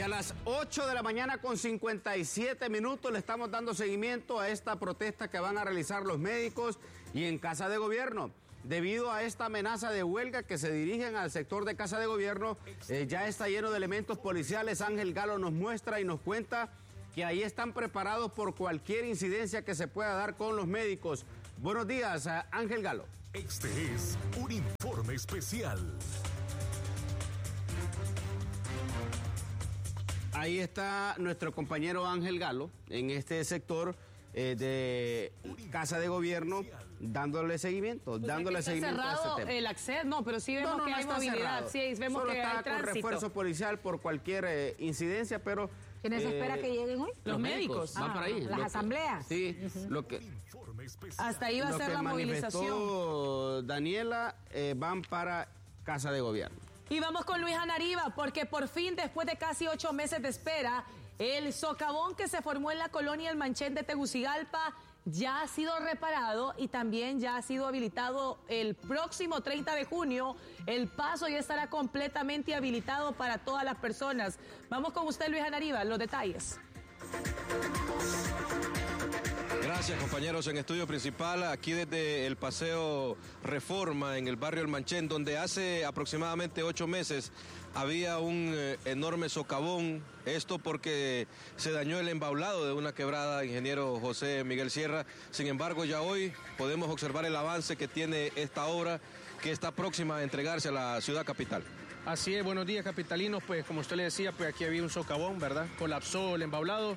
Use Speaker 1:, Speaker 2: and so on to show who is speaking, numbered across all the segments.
Speaker 1: a las 8 de la mañana con 57 minutos le estamos dando seguimiento a esta protesta que van a realizar los médicos y en Casa de Gobierno. Debido a esta amenaza de huelga que se dirigen al sector de Casa de Gobierno, ya está lleno de elementos policiales. Ángel Galo nos muestra y nos cuenta que ahí están preparados por cualquier incidencia que se pueda dar con los médicos. Buenos días, Ángel Galo.
Speaker 2: Este es un informe especial.
Speaker 1: Ahí está nuestro compañero Ángel Galo en este sector de Casa de Gobierno, dándole seguimiento,
Speaker 3: pues
Speaker 1: dándole seguimiento a este tema.
Speaker 3: El acceso, no, pero sí vemos que hay movilidad, sí, vemos
Speaker 1: solo
Speaker 3: que
Speaker 1: está
Speaker 3: hay
Speaker 1: con
Speaker 3: tránsito.
Speaker 1: refuerzo policial por cualquier incidencia, pero
Speaker 4: ¿quiénes espera que lleguen hoy?
Speaker 3: Los médicos.
Speaker 1: Van para ahí.
Speaker 4: Las asambleas.
Speaker 1: Sí, lo que
Speaker 3: hasta ahí va a ser la movilización.
Speaker 1: Daniela, van para Casa de Gobierno.
Speaker 3: Y vamos con Luis Anariba, porque por fin, después de casi 8 meses de espera, el socavón que se formó en la colonia El Manchén de Tegucigalpa ya ha sido reparado y también ya ha sido habilitado el próximo 30 de junio. El paso ya estará completamente habilitado para todas las personas. Vamos con usted, Luis Anariba, los detalles.
Speaker 5: Gracias, compañeros. En estudio principal, aquí desde el Paseo Reforma, en el barrio El Manchén, donde hace aproximadamente 8 meses había un enorme socavón. Esto porque se dañó el embaulado de una quebrada, ingeniero José Miguel Sierra. Sin embargo, ya hoy podemos observar el avance que tiene esta obra, que está próxima a entregarse a la ciudad capital.
Speaker 6: Así es, buenos días, capitalinos. Pues como usted le decía, pues aquí había un socavón, ¿verdad? Colapsó el embaulado.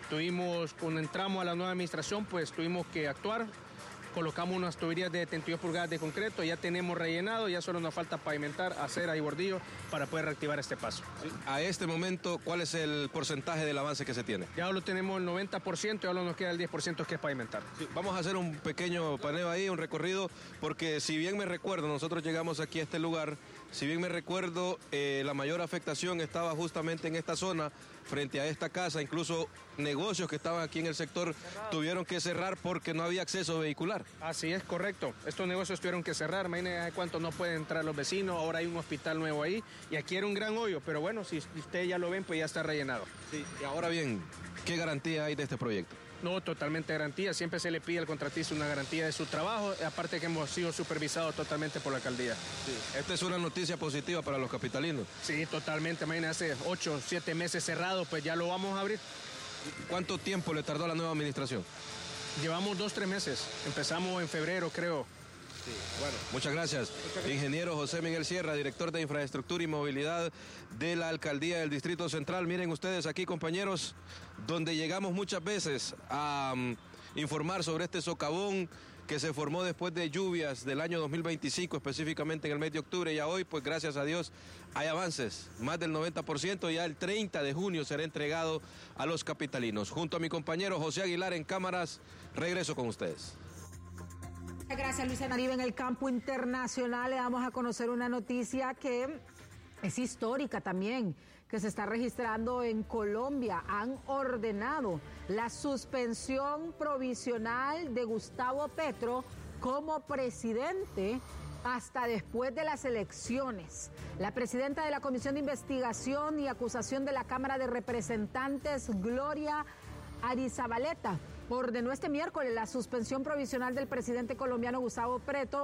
Speaker 6: Cuando entramos a la nueva administración, pues tuvimos que actuar. Colocamos unas tuberías de 32 pulgadas de concreto, ya tenemos rellenado, ya solo nos falta pavimentar, acera y bordillo para poder reactivar este paso.
Speaker 5: Sí. A este momento, ¿cuál es el porcentaje del avance que se tiene?
Speaker 6: Ya lo tenemos el 90%, ya solo nos queda el 10% que es pavimentar.
Speaker 5: Sí, vamos a hacer un pequeño paneo ahí, un recorrido, porque si bien me recuerdo, nosotros llegamos aquí a este lugar, si bien me recuerdo, la mayor afectación estaba justamente en esta zona, frente a esta casa, incluso negocios que estaban aquí en el sector tuvieron que cerrar porque no había acceso vehicular.
Speaker 6: Así es, correcto. Estos negocios tuvieron que cerrar, imagínense cuánto no pueden entrar los vecinos, ahora hay un hospital nuevo ahí y aquí era un gran hoyo, pero bueno, si ustedes ya lo ven, pues ya está rellenado.
Speaker 5: Sí, y ahora bien, ¿qué garantía hay de este proyecto?
Speaker 6: No, totalmente garantía. Siempre se le pide al contratista una garantía de su trabajo, aparte que hemos sido supervisados totalmente por la alcaldía.
Speaker 5: Sí. Esta es una noticia positiva para los capitalinos.
Speaker 6: Sí, totalmente. Imagínense, hace 8, 7 meses cerrado, pues ya lo vamos a abrir.
Speaker 5: ¿Cuánto tiempo le tardó a la nueva administración?
Speaker 6: Llevamos 2, 3 meses. Empezamos en febrero, creo.
Speaker 5: Sí, bueno, muchas gracias. Ingeniero José Miguel Sierra, director de Infraestructura y Movilidad de la Alcaldía del Distrito Central. Miren ustedes aquí, compañeros, donde llegamos muchas veces a informar sobre este socavón que se formó después de lluvias del año 2025, específicamente en el mes de octubre. Ya hoy, pues gracias a Dios, hay avances, más del 90%, ya el 30 de junio será entregado a los capitalinos. Junto a mi compañero José Aguilar en cámaras, regreso con ustedes.
Speaker 4: Gracias, Luis Anariba. En el campo internacional le damos a conocer una noticia que es histórica también, que se está registrando en Colombia. Han ordenado la suspensión provisional de Gustavo Petro como presidente hasta después de las elecciones. La presidenta de la Comisión de Investigación y Acusación de la Cámara de Representantes, Gloria Arizabaleta, ordenó este miércoles la suspensión provisional del presidente colombiano Gustavo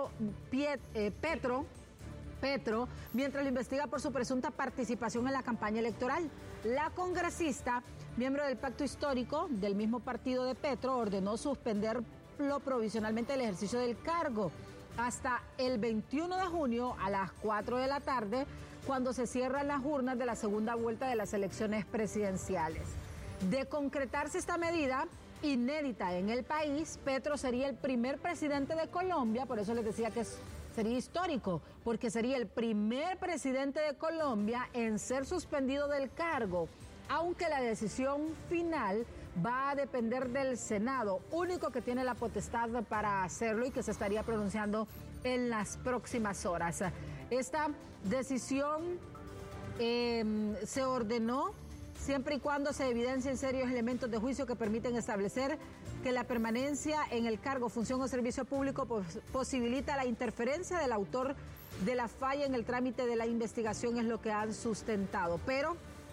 Speaker 4: Petro, mientras lo investiga por su presunta participación en la campaña electoral. La congresista, miembro del pacto histórico del mismo partido de Petro, ordenó suspenderlo provisionalmente el ejercicio del cargo hasta el 21 de junio a las 4 de la tarde, cuando se cierran las urnas de la segunda vuelta de las elecciones presidenciales. De concretarse esta medida inédita en el país, Petro sería el primer presidente de Colombia, por eso les decía que sería histórico, porque sería el primer presidente de Colombia en ser suspendido del cargo, aunque la decisión final va a depender del Senado, único que tiene la potestad para hacerlo y que se estaría pronunciando en las próximas horas. Esta decisión se ordenó siempre y cuando se evidencien serios elementos de juicio que permiten establecer que la permanencia en el cargo, función o servicio público posibilita la interferencia del autor de la falla en el trámite de la investigación, es lo que han sustentado. Pero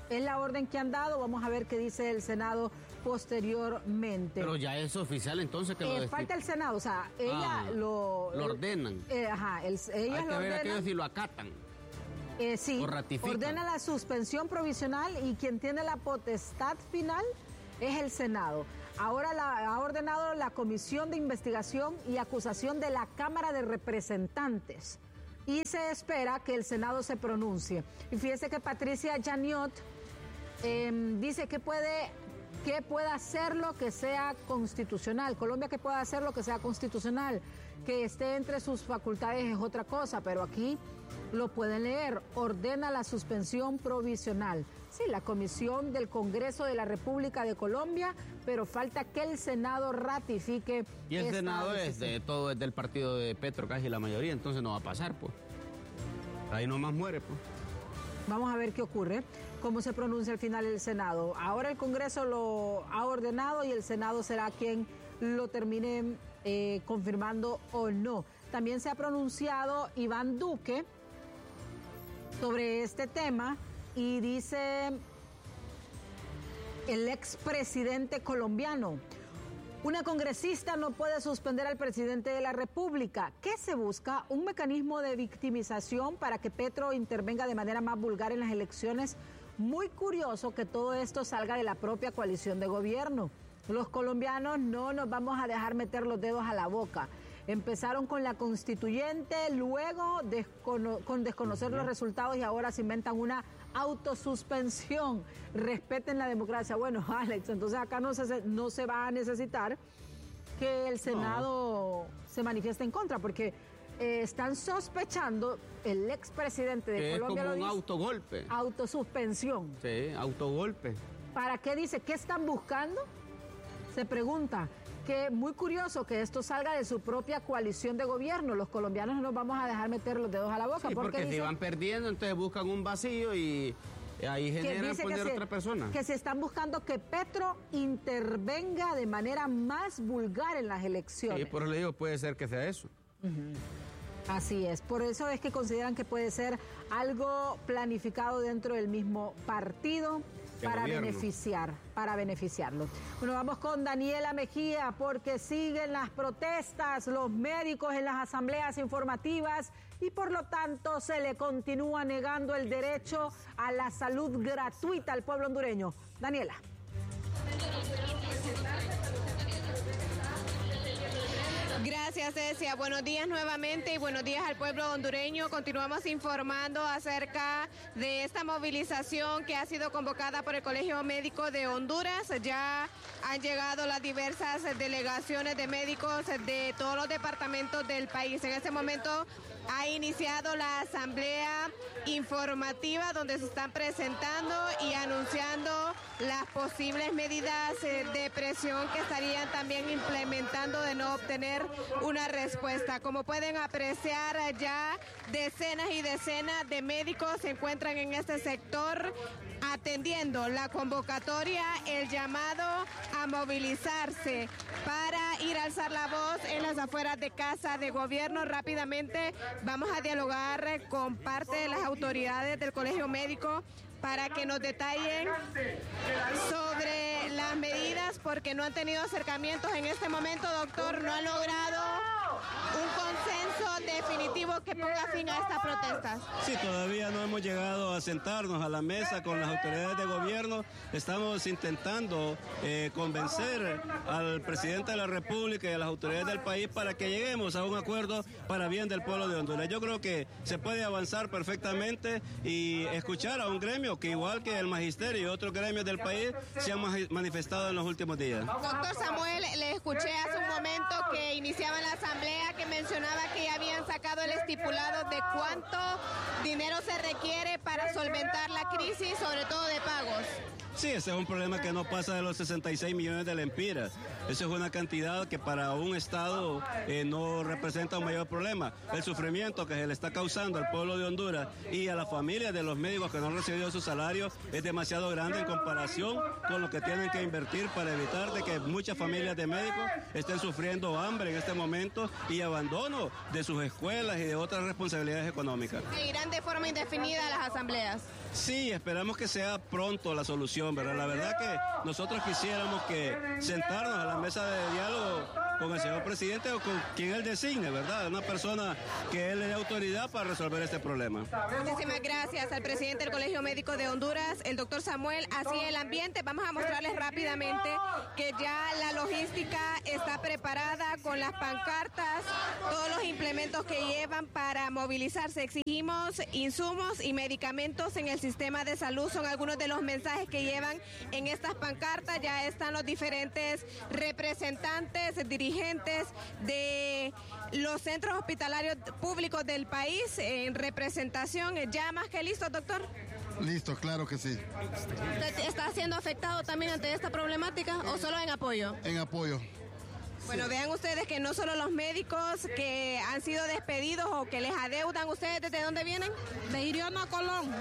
Speaker 4: es la orden que han dado. Vamos a ver qué dice el Senado posteriormente.
Speaker 1: Pero ya es oficial entonces que lo
Speaker 4: falta el Senado, o sea, ella lo
Speaker 1: ordenan.
Speaker 4: Ellas
Speaker 1: Hay
Speaker 4: lo
Speaker 1: que ver
Speaker 4: ordenan.
Speaker 1: aquellos si lo acatan.
Speaker 4: Sí,
Speaker 1: o ratifican.
Speaker 4: Ordena la suspensión provisional y quien tiene la potestad final es el Senado. Ahora ha ordenado la Comisión de Investigación y Acusación de la Cámara de Representantes. Y se espera que el Senado se pronuncie. Y fíjese que Patricia Janiot dice que puede hacer lo que sea constitucional. Colombia que pueda hacer lo que sea constitucional. Que esté entre sus facultades es otra cosa, pero aquí lo pueden leer. Ordena la suspensión provisional. Sí, la Comisión del Congreso de la República de Colombia, pero falta que el Senado ratifique.
Speaker 1: Y el Senado es del partido de Petro, casi la mayoría, entonces no va a pasar, pues. Ahí nomás muere, pues.
Speaker 4: Vamos a ver qué ocurre, cómo se pronuncia al final el Senado. Ahora el Congreso lo ha ordenado y el Senado será quien lo termine confirmando o no. También se ha pronunciado Iván Duque sobre este tema y dice el expresidente colombiano: una congresista no puede suspender al presidente de la República. ¿Qué se busca? Un mecanismo de victimización para que Petro intervenga de manera más vulgar en las elecciones. Muy curioso que todo esto salga de la propia coalición de gobierno. Los colombianos no nos vamos a dejar meter los dedos a la boca. Empezaron con la constituyente, luego con desconocer los resultados y ahora se inventan una autosuspensión. Respeten la democracia. Bueno, Alex, entonces acá no se va a necesitar que el Senado se manifieste en contra, porque están sospechando, el expresidente de Colombia
Speaker 1: es como
Speaker 4: lo
Speaker 1: un
Speaker 4: dice,
Speaker 1: autogolpe.
Speaker 4: Autosuspensión.
Speaker 1: Sí, autogolpe.
Speaker 4: ¿Para qué dice? ¿Qué están buscando? Se pregunta. Que muy curioso que esto salga de su propia coalición de gobierno. Los colombianos no nos vamos a dejar meter los dedos a la boca.
Speaker 1: Sí, porque si van perdiendo, entonces buscan un vacío y ahí generan poner a otra persona.
Speaker 4: Que se están buscando que Petro intervenga de manera más vulgar en las elecciones.
Speaker 1: Sí, por eso le digo, puede ser que sea eso.
Speaker 4: Así es, por eso es que consideran que puede ser algo planificado dentro del mismo partido para beneficiarlo. Bueno, vamos con Daniela Mejía, porque siguen las protestas, los médicos en las asambleas informativas y por lo tanto se le continúa negando el derecho a la salud gratuita al pueblo hondureño. Daniela.
Speaker 7: Gracias, Cecia. Buenos días nuevamente y buenos días al pueblo hondureño. Continuamos informando acerca de esta movilización que ha sido convocada por el Colegio Médico de Honduras. Ya han llegado las diversas delegaciones de médicos de todos los departamentos del país. En este momento ha iniciado la asamblea informativa donde se están presentando y anunciando las posibles medidas de presión que estarían también implementando de no obtener una respuesta. Como pueden apreciar, ya decenas y decenas de médicos se encuentran en este sector atendiendo la convocatoria, el llamado a movilizarse para ir a alzar la voz en las afueras de Casa de Gobierno. Rápidamente vamos a dialogar con parte de las autoridades del Colegio Médico para que nos detallen sobre las medidas, porque no han tenido acercamientos en este momento, doctor, no han logrado un consenso definitivo que ponga fin a estas protestas.
Speaker 8: Sí, todavía no hemos llegado a sentarnos a la mesa con las autoridades de gobierno. Estamos intentando convencer al presidente de la República y a las autoridades del país para que lleguemos a un acuerdo para bien del pueblo de Honduras. Yo creo que se puede avanzar perfectamente y escuchar a un gremio que, igual que el magisterio y otros gremios del país, se han manifestado en los últimos días.
Speaker 7: Doctor Samuel, le escuché hace un momento que iniciaba la asamblea, que mencionaba que ya habían sacado el estipulado de cuánto dinero se requiere para solventar la crisis, sobre todo de pagos.
Speaker 8: Sí, ese es un problema que no pasa de los 66 millones de lempiras. Eso es una cantidad que para un Estado no representa un mayor problema. El sufrimiento que se le está causando al pueblo de Honduras y a las familias de los médicos que no han recibido su salario es demasiado grande en comparación con lo que tienen que invertir para evitar de que muchas familias de médicos estén sufriendo hambre en este momento y abandono de sus escuelas y de otras responsabilidades económicas.
Speaker 7: ¿Seguirán de forma indefinida las asambleas?
Speaker 8: Sí, esperamos que sea pronto la solución, ¿verdad? La verdad que nosotros quisiéramos que sentarnos a la mesa de diálogo con el señor presidente o con quien él designe, ¿verdad? Una persona que él le dé autoridad para resolver este problema.
Speaker 7: Muchísimas gracias al presidente del Colegio Médico de Honduras, el doctor Samuel. Así el ambiente, vamos a mostrarles rápidamente que ya la logística está preparada con las pancartas, todos los implementos que llevan para movilizarse. Exigimos insumos y medicamentos en el sistema de salud, son algunos de los mensajes que llevan en estas pancartas. Ya están los diferentes representantes, dirigentes de los centros hospitalarios públicos del país en representación. ¿Ya más que listo, doctor?
Speaker 9: Listo, claro que sí.
Speaker 7: ¿Usted está siendo afectado también ante esta problemática o solo en apoyo?
Speaker 9: En apoyo.
Speaker 7: Bueno, vean ustedes que no solo los médicos que han sido despedidos o que les adeudan, ¿ustedes desde dónde vienen?
Speaker 10: De Iriona, Colón.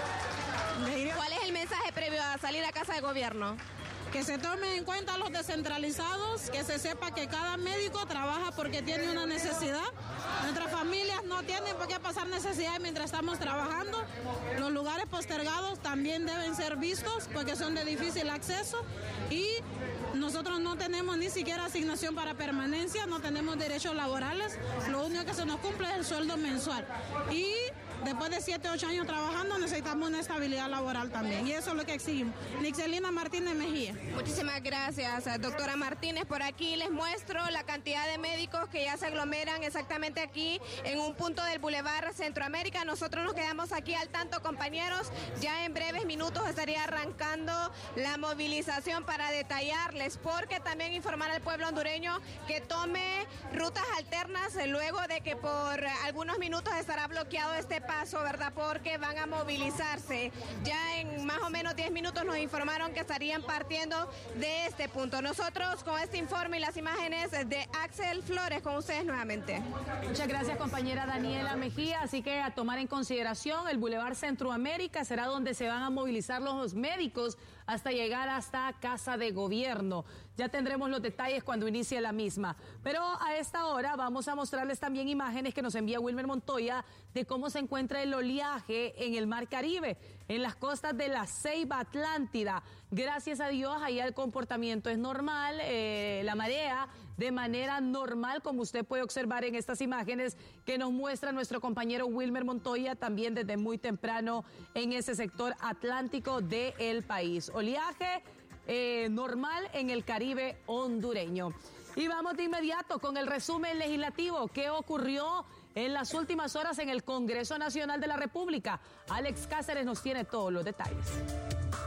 Speaker 7: ¿Cuál es el mensaje previo a salir a casa de gobierno?
Speaker 10: Que se tomen en cuenta los descentralizados, que se sepa que cada médico trabaja porque tiene una necesidad. Nuestras familias no tienen por qué pasar necesidades mientras estamos trabajando. Los lugares postergados también deben ser vistos porque son de difícil acceso y nosotros no tenemos ni siquiera asignación para permanencia, no tenemos derechos laborales. Lo único que se nos cumple es el sueldo mensual. Y después de 7 o 8 años trabajando necesitamos una estabilidad laboral también y eso es lo que exigimos. Nixelina Martínez Mejía.
Speaker 7: Muchísimas gracias, doctora Martínez. Por aquí les muestro la cantidad de médicos que ya se aglomeran exactamente aquí en un punto del Boulevard Centroamérica. Nosotros nos quedamos aquí al tanto, compañeros. Ya en breves minutos estaría arrancando la movilización para detallarles, porque también informar al pueblo hondureño que tome rutas alternas luego de que por algunos minutos estará bloqueado este paso, ¿verdad? Porque van a movilizarse. Ya en más o menos 10 minutos nos informaron que estarían partiendo de este punto. Nosotros con este informe y las imágenes de Axel Flores con ustedes nuevamente.
Speaker 3: Muchas gracias, compañera Daniela Mejía. Así que a tomar en consideración, el Boulevard Centroamérica será donde se van a movilizar los médicos hasta llegar hasta Casa de Gobierno. Ya tendremos los detalles cuando inicie la misma. Pero a esta hora vamos a mostrarles también imágenes que nos envía Wilmer Montoya de cómo se encuentra el oleaje en el Mar Caribe, en las costas de la Ceiba Atlántida. Gracias a Dios, ahí el comportamiento es normal, la marea de manera normal, como usted puede observar en estas imágenes que nos muestra nuestro compañero Wilmer Montoya, también desde muy temprano en ese sector atlántico del país. Oleaje normal en el Caribe hondureño. Y vamos de inmediato con el resumen legislativo. ¿Qué ocurrió en las últimas horas en el Congreso Nacional de la República? Alex Cáceres nos tiene todos los detalles.